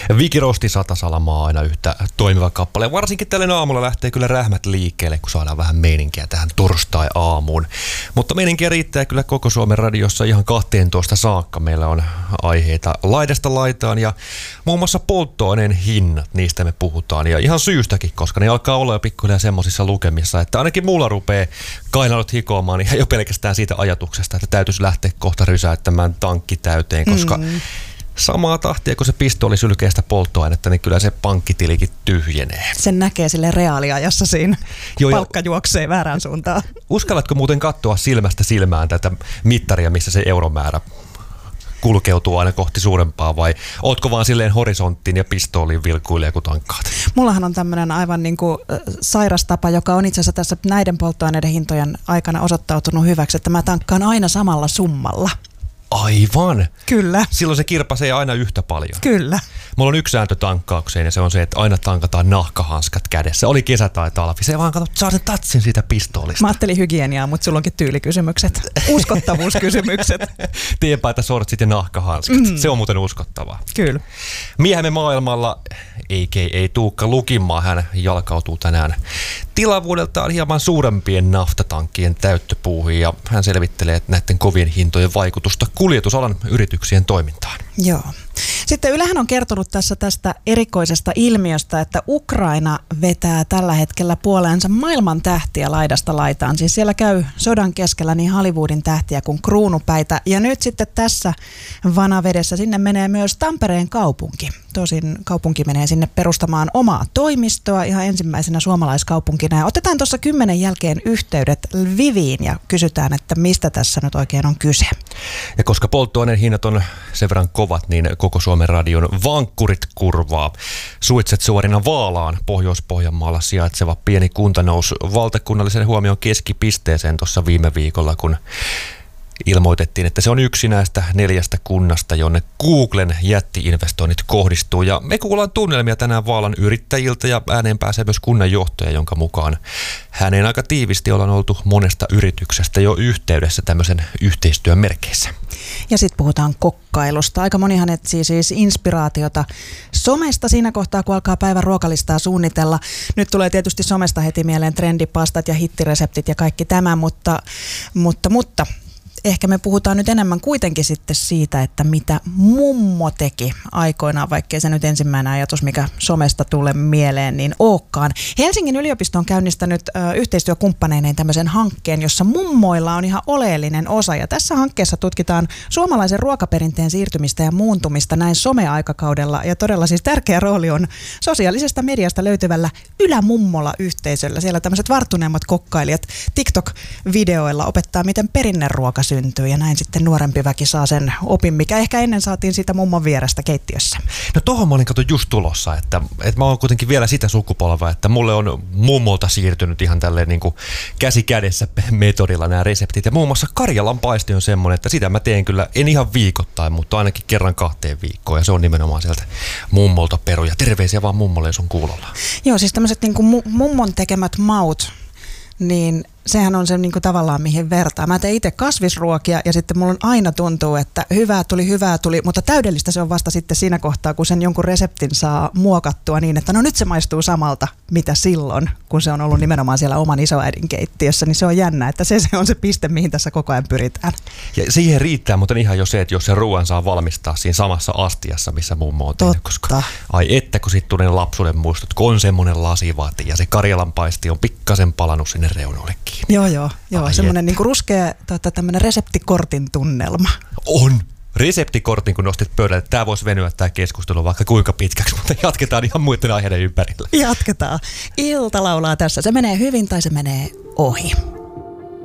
Viki Rosti Satasalamaa aina yhtä toimiva kappale. Varsinkin tälle aamulla lähtee kyllä rähmät liikkeelle, kun saadaan vähän meininkiä tähän torstai-aamuun. Mutta meininkiä riittää kyllä koko Suomen radiossa ihan 12 saakka. Meillä on aiheita laidasta laitaan ja muun muassa polttoaineen hinnat, niistä me puhutaan. Ja ihan syystäkin, koska ne alkaa olla jo pikkuhiljaa semmoisissa lukemissa, että ainakin mulla rupeaa kainalot hikoamaan ihan jo pelkästään siitä ajatuksesta, että täytyisi lähteä kohta rysäyttämään tankki täyteen, koska samaa tahtia, kun se pistooli sylkee sitä polttoainetta, niin kyllä se pankkitilikin tyhjenee. Sen näkee sille reaaliajassa siinä. Palkka juoksee väärään suuntaan. Uskallatko muuten katsoa silmästä silmään tätä mittaria, missä se euromäärä kulkeutuu aina kohti suurempaa, vai ootko vaan silleen horisonttiin ja pistooliin vilkuilee, kun tankkaat? Mullahan on tämmöinen aivan niin kuin sairas tapa, joka on itse asiassa tässä näiden polttoaineiden hintojen aikana osoittautunut hyväksi, että mä tankkaan aina samalla summalla. Aivan. Kyllä. Silloin se kirpasee aina yhtä paljon. Kyllä. Mulla on yksi sääntö tankkaukseen ja se on se, että aina tankataan nahkahanskat kädessä. Oli kesä tai talvi. Se vaan katsot, saa sen tatsin siitä pistoolista. Mä ajattelin hygieniaa, mutta sulla onkin tyylikysymykset. Uskottavuuskysymykset. Tienpaita, sortsit ja nahkahanskat. Se on muuten uskottavaa. Kyllä. Miehemme maailmalla, a.k.a. Tuukka Lukinmaa, hän jalkautuu tänään tilavuudeltaan hieman suurempien naftatankkien täyttöpuuhiin ja hän selvittelee näiden kovien hintojen vaikutusta kuljetusalan yrityksien toimintaan. Joo. Sitten Ylehän on kertonut tässä tästä erikoisesta ilmiöstä, että Ukraina vetää tällä hetkellä puoleensa maailman tähtiä laidasta laitaan. Siis siellä käy sodan keskellä niin Hollywoodin tähtiä kuin kruunupäitä. Ja nyt sitten tässä vanavedessä sinne menee myös Tampereen kaupunki. Tosin kaupunki menee sinne perustamaan omaa toimistoa ihan ensimmäisenä suomalaiskaupunkina. Ja otetaan tuossa 10 jälkeen yhteydet Lviviin ja kysytään, että mistä tässä nyt oikein on kyse. Ja koska polttoaineen hinnat on sen verran kovat, niin koko Suomen radion vankkurit kurvaa. Suitset suorina Vaalaan, Pohjois-Pohjanmaalla sijaitseva pieni kunta nousi valtakunnallisen huomion keskipisteeseen tuossa viime viikolla, kun ilmoitettiin, että se on yksi näistä 4 kunnasta, jonne Googlen jätti-investoinnit kohdistuu. Ja me kuullaan tunnelmia tänään Vaalan yrittäjiltä ja ääneen pääsee myös kunnanjohtaja, jonka mukaan häneen aika tiivisti ollaan oltu monesta yrityksestä jo yhteydessä tämmöisen yhteistyön merkeissä. Ja sitten puhutaan kokkailusta. Aika monihan etsii siis inspiraatiota somesta siinä kohtaa, kun alkaa päivän ruokalistaa suunnitella. Nyt tulee tietysti somesta heti mieleen trendipastat ja hittireseptit ja kaikki tämä, mutta ehkä me puhutaan nyt enemmän kuitenkin sitten siitä, että mitä mummo teki aikoinaan, vaikkei se nyt ensimmäinen ajatus, mikä somesta tulee mieleen, niin olekaan. Helsingin yliopisto on käynnistänyt yhteistyökumppaneineen tämmöisen hankkeen, jossa mummoilla on ihan oleellinen osa. Ja tässä hankkeessa tutkitaan suomalaisen ruokaperinteen siirtymistä ja muuntumista näin someaikakaudella. Ja todella siis tärkeä rooli on sosiaalisesta mediasta löytyvällä Ylämummola-yhteisöllä. Siellä tämmöiset varttuneemmat kokkailijat TikTok-videoilla opettaa, miten perinneruoka syntyy ja näin sitten nuorempi väki saa sen opin, mikä ehkä ennen saatiin siitä mummon vierestä keittiössä. No tohon mä olin just tulossa, että mä oon kuitenkin vielä sitä sukupolvaa, että mulle on mummolta siirtynyt ihan tälleen niin kuin käsi kädessä metodilla nämä reseptit ja muun muassa Karjalan paisti on semmoinen, että sitä mä teen kyllä en ihan viikoittain, mutta ainakin kerran 2 viikkoon ja se on nimenomaan sieltä mummolta peruja. Terveisiä vaan mummolle, jos on kuulolla. Joo, siis tämmöiset niin kuin mummon tekemät maut, niin sehän on se niin kuin tavallaan mihin vertaa. Mä teen itse kasvisruokia ja sitten mulla aina tuntuu, että hyvää tuli, mutta täydellistä se on vasta sitten siinä kohtaa, kun sen jonkun reseptin saa muokattua niin, että no nyt se maistuu samalta, mitä silloin, kun se on ollut nimenomaan siellä oman isoäidin keittiössä, niin se on jännä, että se on se piste, mihin tässä koko ajan pyritään. Ja siihen riittää, mutta ihan jo se, että jos se ruoan saa valmistaa siinä samassa astiassa, missä mummo on tehnyt, koska ai että kun sitten tulee lapsuuden muistot, kun on semmoinen lasivati ja se Karjalan paisti on pikkasen palannut sinne reunoillekin. Joo. Semmoinen niinku ruskea tämmöinen reseptikortin tunnelma. On. Reseptikortin, kun nostit pöydälle. Tämä voisi venyä tämä keskustelu vaikka kuinka pitkäksi, mutta jatketaan ihan muiden aiheiden ympärillä. Jatketaan. Ilta laulaa tässä. Se menee hyvin tai se menee ohi.